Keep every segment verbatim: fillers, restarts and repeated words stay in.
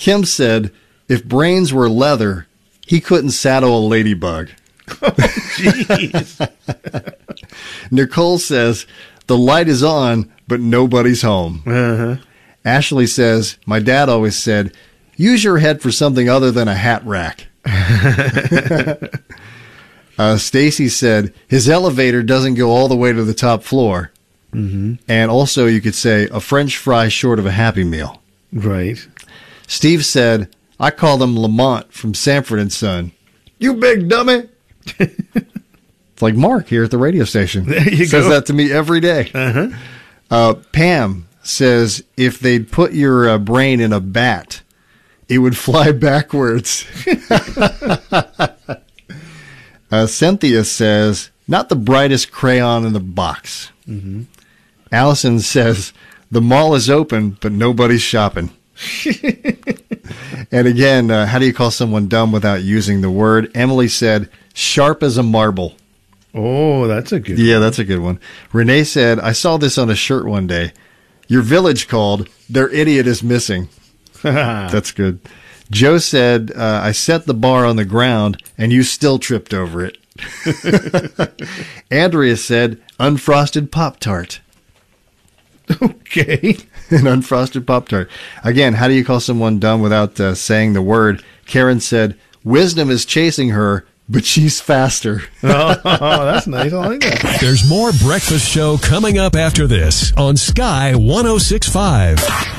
Kim said, if brains were leather, he couldn't saddle a ladybug. Oh, jeez. Nicole says, the light is on, but nobody's home. Uh-huh. Ashley says, my dad always said, use your head for something other than a hat rack. uh, Stacy said, his elevator doesn't go all the way to the top floor. Mm-hmm. And also you could say, a French fry short of a Happy Meal. Right. Steve said, I call them Lamont from Sanford and Son. You big dummy. It's like Mark here at the radio station. There you says go. that to me every day. Uh-huh. Uh, Pam says, if they'd put your uh, brain in a bat, it would fly backwards. uh, Cynthia says, not the brightest crayon in the box. Mm-hmm. Allison says, the mall is open, but nobody's shopping. And again, uh, how do you call someone dumb without using the word? Emily said, sharp as a marble. Oh, that's a good Yeah, that's a good one. Renee said, I saw this on a shirt one day. Your village called, their idiot is missing. That's good. Joe said, uh, I set the bar on the ground and you still tripped over it. Andrea said, unfrosted Pop-Tart. Okay. An unfrosted Pop-Tart. Again, how do you call someone dumb without uh, saying the word? Karen said, wisdom is chasing her, but she's faster. oh, oh, that's nice. I like that. There's more Breakfast Show coming up after this on Sky one oh six point five.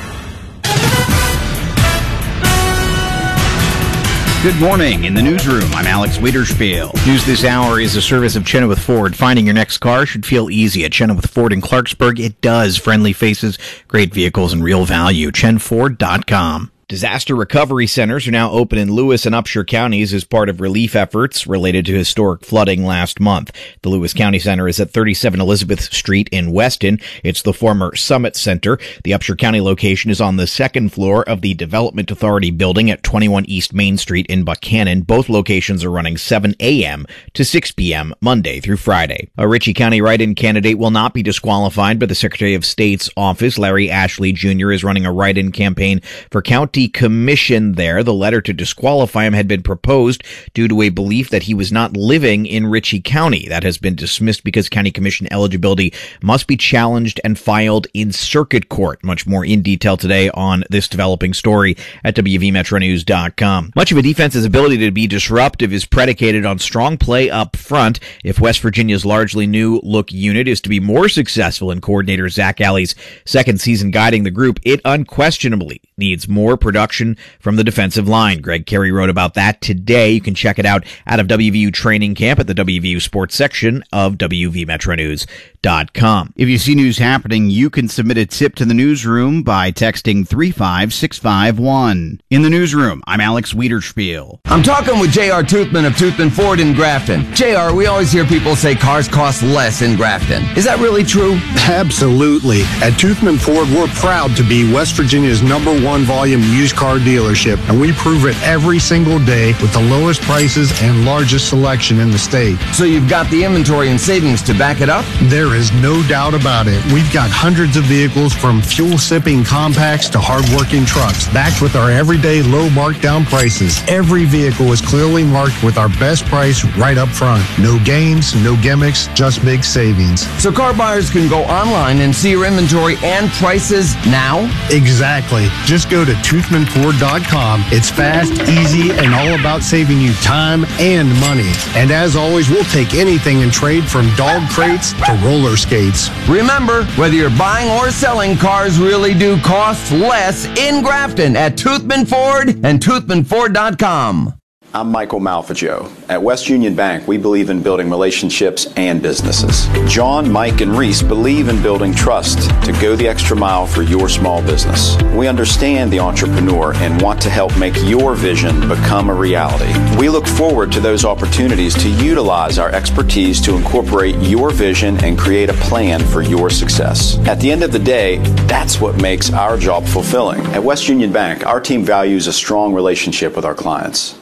Good morning. In the newsroom, I'm Alex Wiederspiel. News this hour is a service of Chenoweth Ford. Finding your next car should feel easy at Chenoweth Ford in Clarksburg. It does. Friendly faces, great vehicles, and real value. chen ford dot com. Disaster recovery centers are now open in Lewis and Upshur counties as part of relief efforts related to historic flooding last month. The Lewis County Center is at thirty-seven Elizabeth Street in Weston. It's the former Summit Center. The Upshur County location is on the second floor of the Development Authority building at twenty-one East Main Street in Buchanan. Both locations are running seven a.m. to six p.m. Monday through Friday. A Ritchie County write-in candidate will not be disqualified by the Secretary of State's office. Larry Ashley Junior is running a write-in campaign for county commission there. The letter to disqualify him had been proposed due to a belief that he was not living in Ritchie County. That has been dismissed because county commission eligibility must be challenged and filed in circuit court. Much more in detail today on this developing story at W V metro news dot com. Much of a defense's ability to be disruptive is predicated on strong play up front. If West Virginia's largely new look unit is to be more successful in coordinator Zach Alley's second season guiding the group, it unquestionably needs more production from the defensive line. Greg Carey wrote about that today. You can check it out out of W V U training camp at the W V U sports section of W V metro news dot com. If you see news happening, you can submit a tip to the newsroom by texting three five six five one. In the newsroom, I'm Alex Wiederspiel. I'm talking with J R. Toothman of Toothman Ford in Grafton. J R, we always hear people say cars cost less in Grafton. Is that really true? Absolutely. At Toothman Ford, we're proud to be West Virginia's number one volume used car dealership, and we prove it every single day with the lowest prices and largest selection in the state. So you've got the inventory and savings to back it up? There is no doubt about it. We've got hundreds of vehicles from fuel-sipping compacts to hard-working trucks, backed with our everyday low markdown prices. Every vehicle is clearly marked with our best price right up front. No games, no gimmicks, just big savings. So car buyers can go online and see your inventory and prices now? Exactly. Just go to toothman ford dot com. It's fast, easy, and all about saving you time and money. And as always, we'll take anything in trade from dog crates to roller skates. Remember, whether you're buying or selling, cars really do cost less in Grafton at Toothman Ford and toothman ford dot com. I'm Michael Malfagio. At West Union Bank, we believe in building relationships and businesses. John, Mike, and Reese believe in building trust to go the extra mile for your small business. We understand the entrepreneur and want to help make your vision become a reality. We look forward to those opportunities to utilize our expertise to incorporate your vision and create a plan for your success. At the end of the day, that's what makes our job fulfilling. At West Union Bank, our team values a strong relationship with our clients.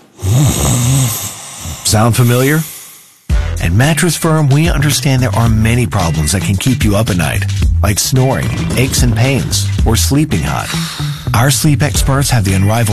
Sound familiar? At Mattress Firm, we understand there are many problems that can keep you up at night, like snoring, aches and pains, or sleeping hot. Our sleep experts have the unrivaled